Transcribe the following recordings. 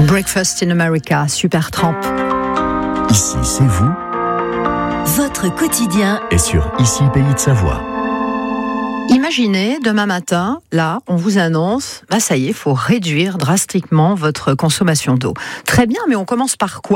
Breakfast in America, Supertramp. Ici, c'est vous. Votre quotidien Et sur Ici, Pays de Savoie. Imaginez, demain matin, là, on vous annonce, ça y est, il faut réduire drastiquement votre consommation d'eau. Très bien, mais on commence par quoi ?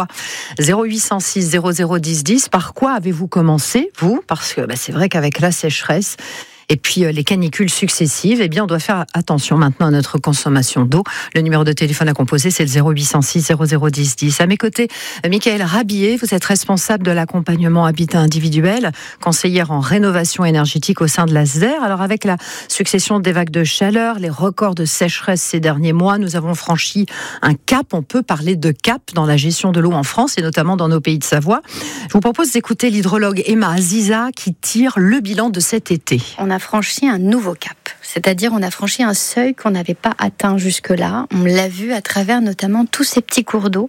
0806 0010 10, par quoi avez-vous commencé, vous ? Parce que c'est vrai qu'avec la sécheresse et puis les canicules successives, on doit faire attention maintenant à notre consommation d'eau. Le numéro de téléphone à composer, c'est le 0806 0010 10. À mes côtés, Michaël Rabier, vous êtes responsable de l'accompagnement habitat individuel, conseillère en rénovation énergétique au sein de l'ASDER. Alors avec la succession des vagues de chaleur, les records de sécheresse ces derniers mois, nous avons franchi un cap. On peut parler de cap dans la gestion de l'eau en France et notamment dans nos pays de Savoie. Je vous propose d'écouter l'hydrologue Emma Aziza qui tire le bilan de cet été. On a franchi un nouveau cap, c'est-à-dire on a franchi un seuil qu'on n'avait pas atteint jusque-là. On l'a vu à travers notamment tous ces petits cours d'eau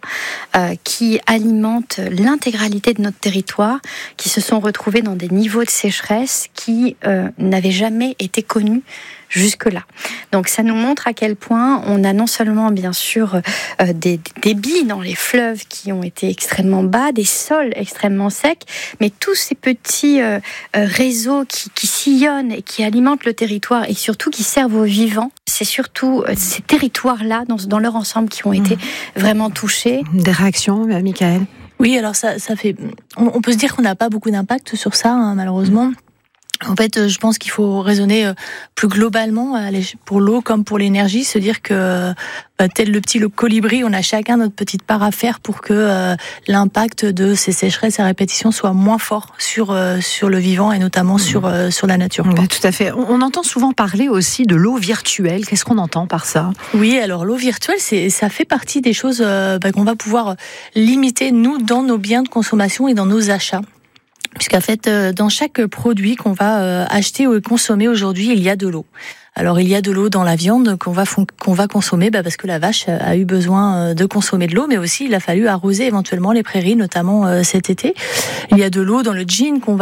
qui alimentent l'intégralité de notre territoire, qui se sont retrouvés dans des niveaux de sécheresse qui n'avaient jamais été connus jusque-là. Donc ça nous montre à quel point on a non seulement bien sûr des débits dans les fleuves qui ont été extrêmement bas, des sols extrêmement secs, mais tous ces petits réseaux qui sillonnent et qui alimentent le territoire et surtout qui servent aux vivants. C'est surtout ces territoires-là dans leur ensemble qui ont été vraiment touchés. Des réactions, Michaël ? Oui, alors ça fait... On peut se dire qu'on n'a pas beaucoup d'impact sur ça, malheureusement. En fait, je pense qu'il faut raisonner plus globalement pour l'eau comme pour l'énergie, se dire que tel le petit colibri, on a chacun notre petite part à faire pour que l'impact de ces sécheresses à répétition soit moins fort sur le vivant et notamment sur la nature. Oui, tout à fait. On entend souvent parler aussi de l'eau virtuelle. Qu'est-ce qu'on entend par ça ? Oui, alors l'eau virtuelle, ça fait partie des choses qu'on va pouvoir limiter, nous, dans nos biens de consommation et dans nos achats. Puisqu'en fait, dans chaque produit qu'on va acheter ou consommer aujourd'hui, il y a de l'eau. Alors, il y a de l'eau dans la viande qu'on va consommer parce que la vache a eu besoin de consommer de l'eau, mais aussi il a fallu arroser éventuellement les prairies, notamment cet été. Il y a de l'eau dans le jean qu'on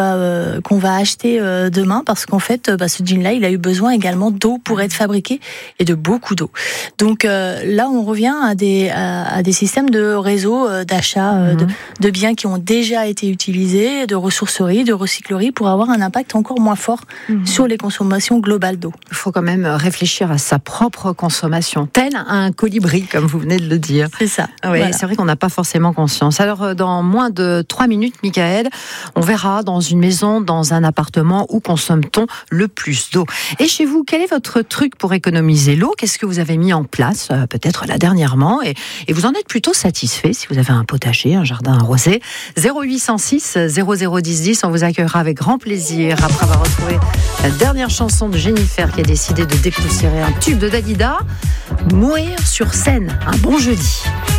va acheter demain parce qu'en fait, ce jean-là, il a eu besoin également d'eau pour être fabriqué et de beaucoup d'eau. Donc là, on revient à des systèmes de réseau d'achat de biens qui ont déjà été utilisés, de ressourceries, de recycleries pour avoir un impact encore moins fort sur les consommations globales d'eau. Il faut quand même réfléchir à sa propre consommation, tel un colibri, comme vous venez de le dire. C'est ça. Oui, voilà. C'est vrai qu'on n'a pas forcément conscience. Alors, dans moins de 3 minutes, Michaël, on verra dans une maison, dans un appartement, où consomme-t-on le plus d'eau. Et chez vous, quel est votre truc pour économiser l'eau ? Qu'est-ce que vous avez mis en place, peut-être là dernièrement, et vous en êtes plutôt satisfait si vous avez un potager, un jardin arrosé. 0806 0010 10, on vous accueillera avec grand plaisir après avoir retrouvé la dernière chanson de Jennifer qui a décidé de dépoussiérer un tube de Dalida, Mourir sur scène. Un bon jeudi.